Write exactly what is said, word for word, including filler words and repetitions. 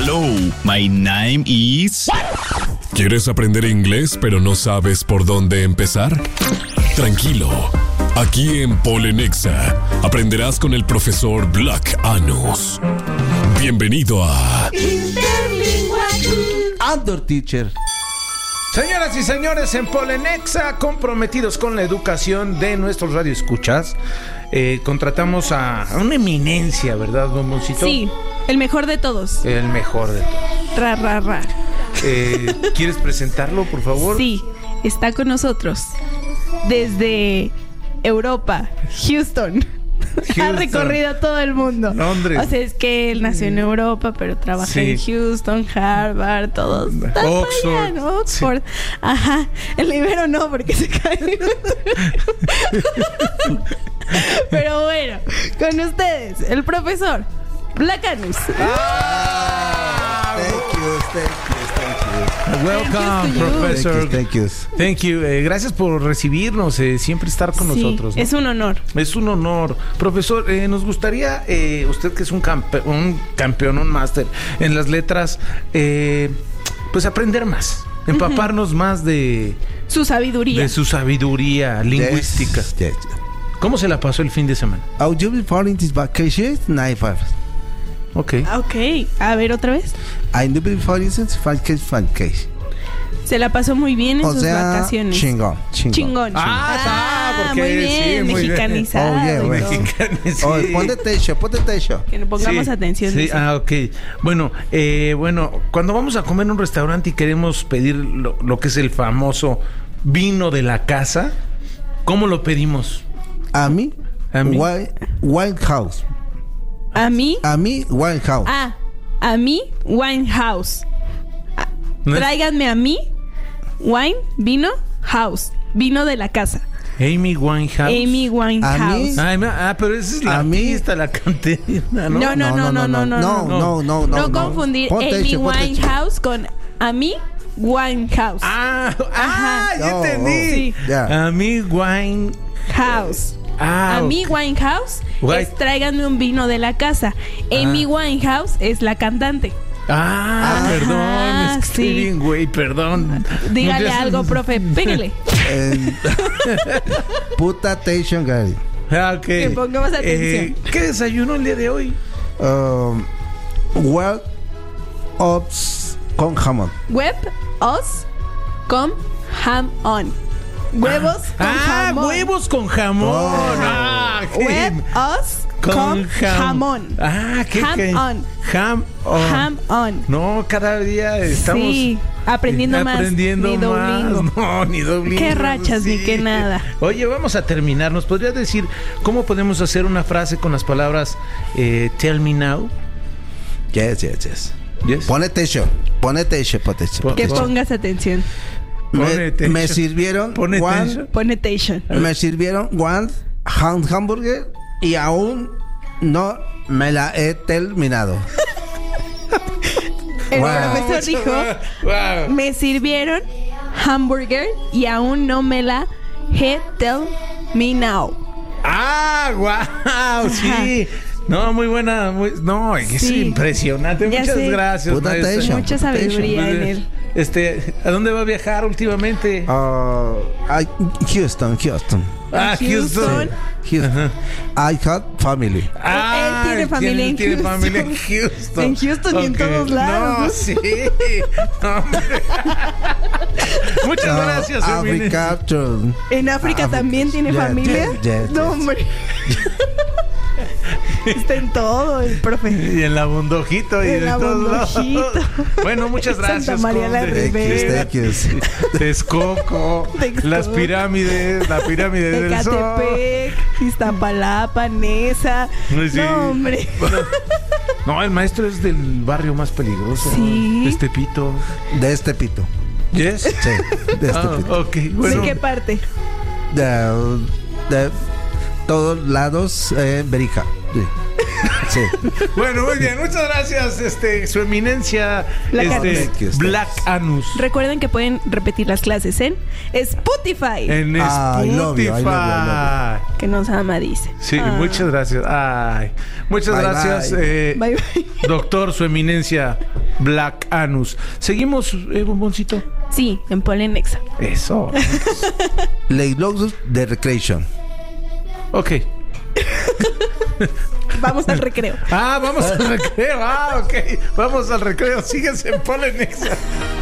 Hello, my name is... ¿Quieres aprender inglés pero no sabes por dónde empezar? Tranquilo, aquí en Polenexa aprenderás con el profesor Black Anus. Bienvenido a... Interlingual Outdoor Teacher. Señoras y señores, en Polenexa, comprometidos con la educación de nuestros radioescuchas, eh, contratamos a, a una eminencia, ¿verdad, bomboncito? Sí, el mejor de todos. El mejor de todos. Ra, ra, ra. Eh, ¿Quieres presentarlo, por favor? Sí, está con nosotros desde Europa, Houston. Houston. Ha recorrido todo el mundo. Londres. O sea, es que él nació en Europa, pero trabaja Sí. en Houston, Harvard, todos. Oxford. Allá, ¿no? Oxford. Sí. Ajá. El Ibero no, porque se cae. Pero bueno, con ustedes, el profesor Black Anus. Ah, thank you, thank you, thank you. Welcome, Thank you. professor. Thank you, Thank you. Eh, gracias por recibirnos, eh, siempre estar con Sí, nosotros, ¿no? es un honor. Es un honor. Profesor, eh, nos gustaría, eh, usted que es un, campe un campeón, un máster en las letras, eh, pues aprender más, empaparnos uh-huh. más de... Su sabiduría. De su sabiduría lingüística. Yes, yes. ¿Cómo se la pasó el fin de semana? How you been following this vacation? Nine five. Ok. Ok, a ver otra vez. I know been following this vacation. Se la pasó muy bien en o sus sea, vacaciones. Chingón, chingón. Chingón. Ah, Ah, porque muy bien, sí, muy mexicanizado. bien. Oh, yeah, y todo. Mexicano, Oh, sí. ponte atención, ponte atención. Que le pongamos Sí, atención. Sí, dice. ah, ok. Bueno, eh, bueno, cuando vamos a comer en un restaurante y queremos pedir lo, lo que es el famoso vino de la casa, ¿cómo lo pedimos? A mí, A mí. White, White House. A mí. A mí, White House. Ah, a mí, Winehouse. Ah, ¿No es? Tráiganme a mí, wine, vino, house. Vino de la casa. Amy Winehouse. Amy Winehouse. Ay, ma- ah, pero esa es la A mí- pista, la cantina, ¿no? No, no, no, no, no, no, no, no, no, No confundir Ponte Amy atención, ponte atención. Winehouse con a mí, Winehouse. Ah, ah, Ajá. ya No, entendí. Sí. Ya. Amy Wine. House. Ah, A mí ok. Winehouse White. es tráiganme un vino de la casa. Amy Winehouse es la cantante. Ah, Ajá, perdón, es que sí. estoy bien, güey, perdón. Dígale Muchas- algo, profe. Pégale. Eh, Put attention, Gary. Ah, ok. Que pongamos atención. Eh, ¿Qué desayuno el día de hoy? Um, well, ops con jamón. Web, os, com, ham, on. Huevos con ah, jamón. huevos con jamón. Oh. Ah, qué- Web, os, con com, jam- jamón. Ah, qué Ham qué- on. Ham on. Ham on. No, cada día estamos Sí, aprendiendo más. aprendiendo Ni más. Duolingo. No, ni Duolingo. Qué rachas, ni qué nada. Oye, vamos a terminar. ¿Nos podría decir cómo podemos hacer una frase con las palabras eh, tell me now? Yes, yes, yes. Yes. Pon atención, pon atención, pon atención. Pon- Que Pon- pongas atención. Me, Pon me atención. sirvieron Pon one, atención. Pon attention. me sirvieron one ham- hamburger y aún no me la he terminado. El Wow. profesor dijo, Wow. me sirvieron hamburger y aún no me la he tell me now. Ah, wow, sí. No, muy buena. Muy, no, es Sí. impresionante. Ya Muchas sé. gracias, Put maestra. attention. Mucha sabiduría en él. Este, ¿a dónde va a viajar últimamente? Uh, I, Houston, Houston, Ah, Houston. Houston. I had family. Ah, Él tiene familia en tiene Houston. familia en Houston. En Houston y en Ok. todos lados, No, ¿no? sí. No, hombre. Muchas Uh, gracias, Emily. Africa, to- ¿En África África. también tiene Yes, familia? yes, yes, No, yes. hombre. Está en todo el profe. Y en la Bondojito y En de la todos lados. Bondojito. Bueno, muchas Santa gracias. María la Conde. Ribera. Thank you, thank you. Texcoco, Texcoco. las pirámides, la pirámide del Sol. Ecatepec, Iztapalapa, Nesa. No, sí. No, hombre. No, el maestro es del barrio más peligroso. Sí. Este pito. De este pito. Yes. Sí, de este Ah, pito. ok, bueno. ¿De qué parte? De, de todos lados, eh, Berija. Sí. Sí. Bueno, muy bien, muchas gracias, este, su eminencia, Black este, Anus. Black Anus. Recuerden que pueden repetir las clases en Spotify. En Ah, I love you, I love you, I Spotify. Que nos ama, dice. Sí, Ah. muchas gracias. Ay, muchas Bye, gracias, bye. eh, Bye, bye. doctor, su eminencia. Black Anus. Seguimos, eh, bomboncito. Sí, en Polenexa. Eso. Leilogos de Recreation. Ok. Vamos al recreo. Ah, vamos al recreo. Ah, ok. Vamos al recreo. Síguense en Polenexa.